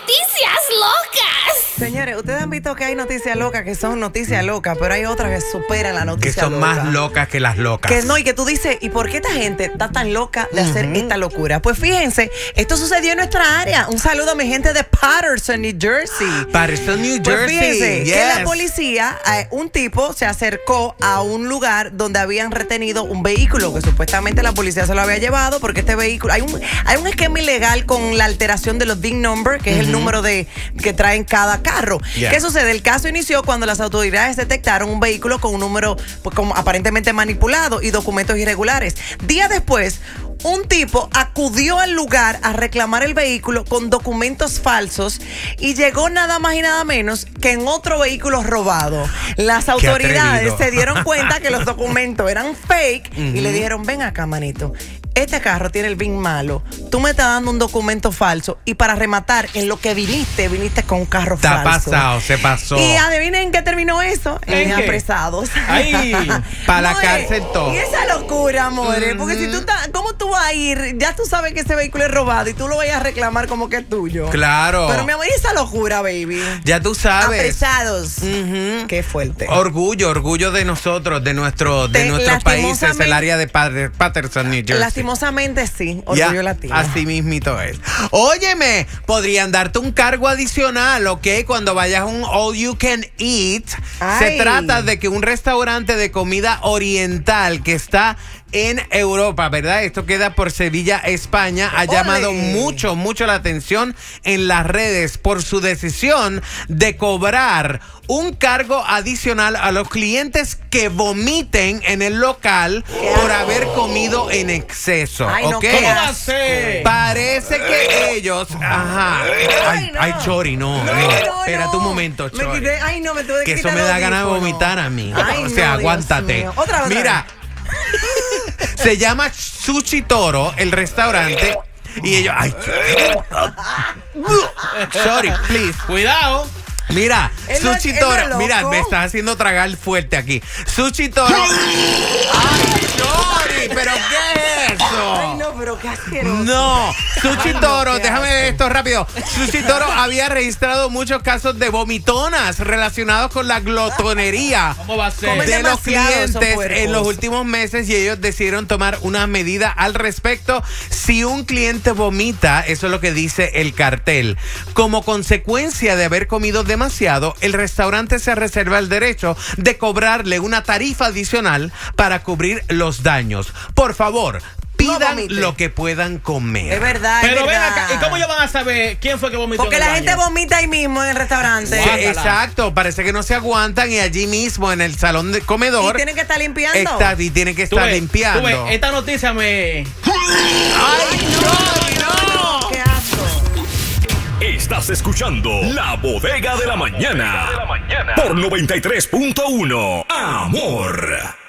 noticias locas. Señores, ustedes han visto que hay noticias locas que son noticias locas, pero hay otras que superan la noticia que son loca. más locas que las locas. Que no, y que tú dices, ¿y por qué esta gente está tan loca de hacer esta locura? Pues fíjense, esto sucedió en nuestra área. Un saludo a mi gente de Paterson, New Jersey. Paterson, New Jersey. Pues fíjense yes. que la policía, un tipo se acercó a un lugar donde habían retenido un vehículo que supuestamente la policía se lo había llevado porque este vehículo, hay un esquema ilegal con la alteración de los VIN number, que es el número que traen cada carro. Yeah. ¿Qué sucede? El caso inició cuando las autoridades detectaron un vehículo con un número pues, como aparentemente manipulado y documentos irregulares. Días después, un tipo acudió al lugar a reclamar el vehículo con documentos falsos y llegó nada más y nada menos que en otro vehículo robado. Las autoridades se dieron cuenta que los documentos eran fake y le dijeron, ven acá, manito. Este carro tiene el VIN malo. Tú me estás dando un documento falso. Y para rematar, en lo que viniste con un carro falso. Está pasado, se pasó. Y adivinen en qué terminó eso. En apresados. Ay, para la cárcel todo. Y esa locura, amores. Porque si tú estás, ¿cómo tú vas a ir? Ya tú sabes que ese vehículo es robado y tú lo vayas a reclamar como que es tuyo. Claro. Pero mi amor, ¿y esa locura, baby? Ya tú sabes. Apresados. Qué fuerte. Orgullo de nosotros, de nuestros países, el área de Paterson, New Jersey. Lastimosamente sí, orgullo latino. Así mismito es. Óyeme, podrían darte un cargo adicional, ¿ok? Cuando vayas a un all you can eat. Se trata de que un restaurante de comida oriental que está en Europa, ¿verdad? Esto queda por Sevilla, España. Ha llamado mucho la atención en las redes por su decisión de cobrar un cargo adicional a los clientes que vomiten en el local por haber comido en exceso. Ay, ¿ok? no, ¿cómo va a ser? Parece que ellos... Ajá. Ay, Chori, no. Espérate un momento, Chori. Que eso me da ganas de vomitar a mí. Ay, o sea, no, aguántate. Otra vez. Mira... Se llama Sushi Toro, el restaurante. Y ellos... Ay, sorry, please. Cuidado. Mira, Sushi Toro. Mira, me estás haciendo tragar fuerte aquí. Sushi Toro. Ay, sorry, pero ¿qué es eso? Ay, no, pero qué asqueroso. No, Sushi Toro, déjame ver esto rápido. Sushi Toro había registrado muchos casos de vomitonas relacionados con la glotonería de los clientes en los últimos meses y ellos decidieron tomar una medida al respecto. Si un cliente vomita, eso es lo que dice el cartel, como consecuencia de haber comido demasiado, el restaurante se reserva el derecho de cobrarle una tarifa adicional para cubrir los daños. Por favor, pidan lo que puedan comer. Es verdad, pero ven acá, ¿y cómo ellos van a saber quién fue que vomitó? Porque la gente vomita ahí mismo en el restaurante. Sí, exacto, parece que no se aguantan y allí mismo en el salón de comedor. Y tienen que estar limpiando. Y tienen que estar limpiando. Esta noticia me... ¡Ay, no! ¡Qué asco! Estás escuchando La Bodega de la Mañana. Por 93.1 Amor.